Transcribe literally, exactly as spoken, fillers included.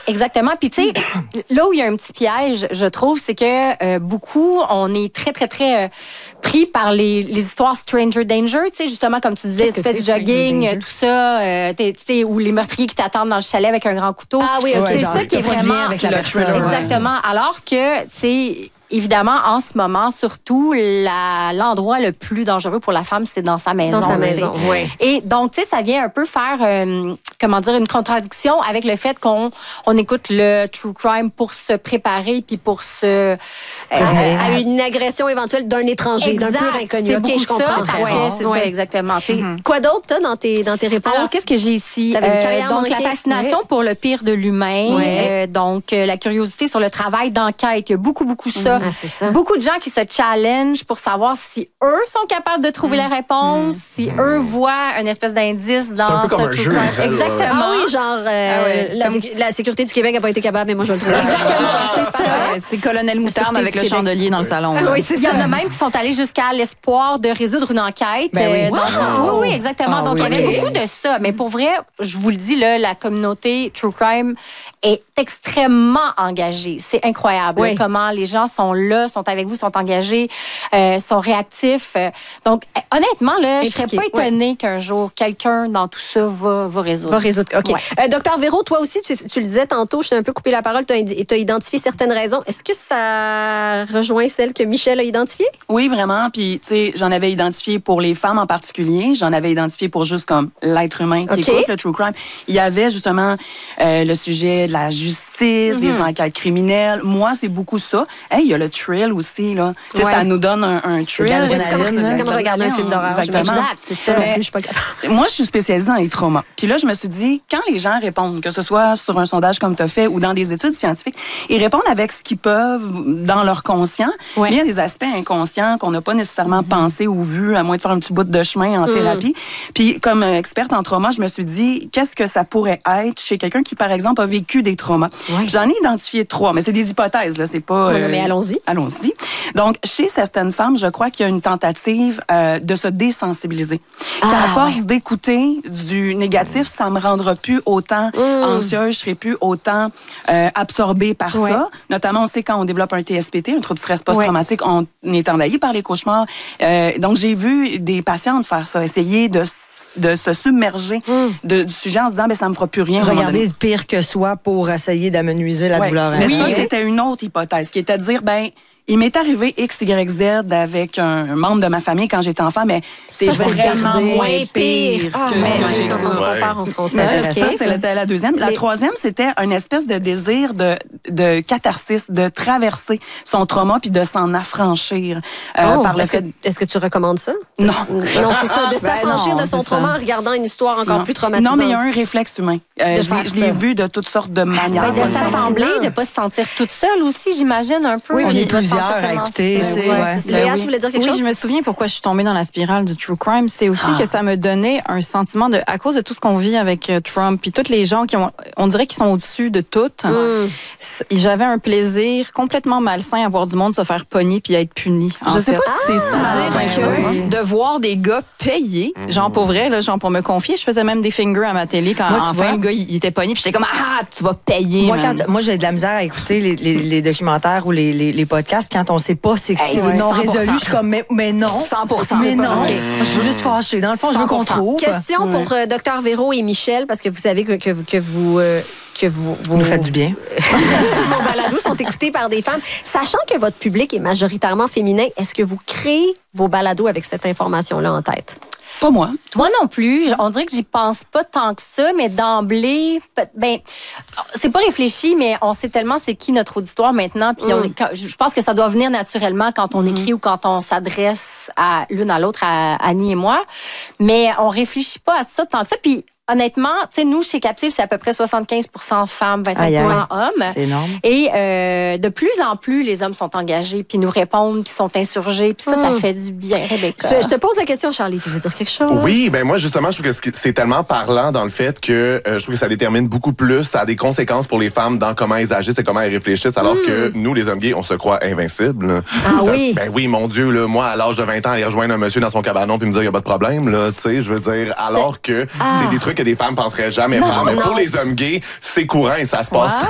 exactement. Puis tu sais, là où il y a un petit piège, je trouve, c'est que euh, beaucoup, on est très, très, très euh, pris par les, les histoires Stranger Danger. Tu sais, justement, comme tu disais, tu fais du jogging, tout ça, euh, tu sais, ou les meurtriers qui t'attendent dans le chalet avec un grand couteau. Ah oui, ok. C'est ça qui est vraiment... avec la thriller. Exactement. Alors que, tu sais... Évidemment, en ce moment, surtout, la, l'endroit le plus dangereux pour la femme, c'est dans sa maison. Dans sa maison, oui. Et donc, tu sais, ça vient un peu faire, euh, comment dire, une contradiction avec le fait qu'on on écoute le true crime pour se préparer puis pour se... Euh, à, à une agression éventuelle d'un étranger, exact, d'un pur inconnu. C'est OK, beaucoup je comprends. ça, parce Ouais. que c'est Ouais. ça, exactement. tu sais. Mm-hmm. Quoi d'autre, t'as, dans tes, dans tes réponses? Alors, qu'est-ce que j'ai ici? T'avais une carrière donc, manquée. la fascination Ouais. pour le pire de l'humain. Ouais. Euh, donc, euh, la curiosité sur le travail d'enquête. Il y a beaucoup, beaucoup ça. Ah, c'est ça. Beaucoup de gens qui se challenge pour savoir si eux sont capables de trouver mmh. la réponse, mmh. si mmh. eux voient une espèce d'indice dans c'est un peu ce comme un jeu, crime. fait, Exactement. Ah oui, genre euh, ah ouais, la, comme... sécu- la sécurité du Québec n'a pas été capable, mais moi je vais le trouver. Exactement, c'est ça. Ouais, c'est Colonel Moutarde avec le chandelier dans le salon. Ah, oui, c'est Il y ça. en a même qui sont allés jusqu'à l'espoir de résoudre une enquête. Ben oui. Euh, donc, Wow. oui, oui, exactement. Ah, donc, oui. il y avait beaucoup de ça. Mais pour vrai, je vous le dis, là, la communauté True Crime est extrêmement engagée. C'est incroyable Oui. là, comment les gens sont là, sont avec vous, sont engagés, euh, sont réactifs. Donc, honnêtement, là, je serais pas étonnée ouais. qu'un jour, quelqu'un dans tout ça va, va résoudre. Va résoudre, OK. Ouais. Euh, Docteur Véro, toi aussi, tu, tu le disais tantôt, je t'ai un peu coupé la parole, tu as identifié certaines raisons. Est-ce que ça rejoint celles que Michel a identifiées? Oui, vraiment. Puis, tu sais, j'en avais identifié pour les femmes en particulier. J'en avais identifié pour juste comme l'être humain qui okay. écoute le true crime. Il y avait justement euh, le sujet de la justice, mm-hmm. des enquêtes criminelles. Moi, c'est beaucoup ça. Hey, il y a le thrill aussi, là. Tu sais, ouais. ça nous donne un, un thrill. Ouais, c'est comme, c'est comme regarder un film d'horreur. Exactement. Exact, c'est ça. Mais, je suis pas moi, je suis spécialisée dans les traumas. Puis là, je me suis dit, quand les gens répondent, que ce soit sur un sondage comme tu as fait ou dans des études scientifiques, ils répondent avec ce qu'ils peuvent dans leur conscient. Ouais. Mais il y a des aspects inconscients qu'on n'a pas nécessairement mm-hmm. pensé ou vu, à moins de faire un petit bout de chemin en mm. thérapie. Puis comme experte en trauma, je me suis dit, qu'est-ce que ça pourrait être chez quelqu'un qui, par exemple, a vécu des traumas? Ouais. J'en ai identifié trois, mais c'est des hypothèses, là. C'est pas... Ouais, euh, mais allons-y. Allons-y. Donc, chez certaines femmes, je crois qu'il y a une tentative euh, de se désensibiliser. Ah, qu'à force ouais. d'écouter du négatif, ça me rendra plus autant mm. anxieuse, je serai plus autant euh, absorbée par ouais. ça. Notamment, on sait quand on développe un T S P T, un trouble de stress post-traumatique, ouais. on est envahi par les cauchemars. Euh, donc, j'ai vu des patientes faire ça, essayer de de se submerger mm. de, du sujet en se disant, ben, ça me fera plus rien. Regarder pire que soi pour essayer d'amenuiser la ouais. douleur. Mais ça, c'était une autre hypothèse qui était de dire, ben, il m'est arrivé X, Y, Z avec un membre de ma famille quand j'étais enfant, mais c'est ça, vraiment c'est moins pire ah, que ce que j'ai quand on se compare, on se console. Okay, ça, c'était la deuxième. La Les... troisième, c'était une espèce de désir de, de catharsis, de traverser son trauma puis de s'en affranchir. Euh, oh, par est-ce, que, est-ce que tu recommandes ça? Non. Non, c'est ça, de s'affranchir ben de son trauma ça. En regardant une histoire encore non. plus traumatisante. Non, mais il y a un réflexe humain. Euh, je l'ai vu de toutes sortes de manières. De s'assembler, de ne pas se sentir toute seule aussi, j'imagine, un peu. Oui, on est plusieurs à écouter. Ouais, ouais. Léa, oui. tu voulais dire quelque oui, chose? Oui, je me souviens pourquoi je suis tombée dans la spirale du true crime. C'est aussi ah. que ça me donnait un sentiment de, à cause de tout ce qu'on vit avec uh, Trump, puis toutes les gens qui ont, on dirait qu'ils sont au-dessus de tout. Mm. J'avais un plaisir complètement malsain à voir du monde se faire pogner puis être puni. Je sais fait. pas si c'est ah, ça. Que de voir des gars payés, mm. genre pour vrai, là, genre pour me confier, je faisais même des fingers à ma télé quand moi, enfin vois, le gars il, il était pogné, puis j'étais comme ah tu vas payer. Moi, quand, moi j'ai de la misère à écouter les, les, les documentaires ou les, les, les podcasts quand on sait pas c'est hey, non résolu, je suis comme, mais, mais non. cent pour cent. Mais non. Okay. Je suis juste fâchée. Dans le fond, je veux qu'on trouve. Question pour euh, Docteur Véro et Michel, parce que vous savez que, que, que vous... Euh, que vous, vous nous faites du bien. Vos balados sont écoutés par des femmes. Sachant que votre public est majoritairement féminin, est-ce que vous créez vos balados avec cette information-là en tête? Pas moi. Moi non plus. On dirait que j'y pense pas tant que ça, mais d'emblée, ben, c'est pas réfléchi, mais on sait tellement c'est qui notre auditoire maintenant. Puis mm. on est, je pense que ça doit venir naturellement quand on mm. écrit ou quand on s'adresse à l'une à l'autre, à Annie et moi. Mais on réfléchit pas à ça tant que ça. Puis honnêtement, tu sais, nous, chez Captive, c'est à peu près soixante-quinze pour cent femmes, vingt-cinq pour cent hommes. C'est énorme. Et euh, de plus en plus, les hommes sont engagés, puis nous répondent, puis sont insurgés. Puis ça, mmh. ça fait du bien, Rebecca. Je, je te pose la question, Charlie, tu veux dire quelque chose? Oui, ben moi, justement, je trouve que c'est tellement parlant dans le fait que euh, je trouve que ça détermine beaucoup plus, ça a des conséquences pour les femmes dans comment elles agissent et comment elles réfléchissent, alors mmh. que nous, les hommes gays, on se croit invincibles. Ah ça, oui? Ben oui, mon Dieu, là, moi, à l'âge de vingt ans, aller rejoindre un monsieur dans son cabanon puis me dire, il n'y a pas de problème, là, tu sais, je veux dire, alors que ah. c'est des trucs que des femmes penseraient jamais non, faire. Mais non. pour les hommes gays, c'est courant et ça se passe wow.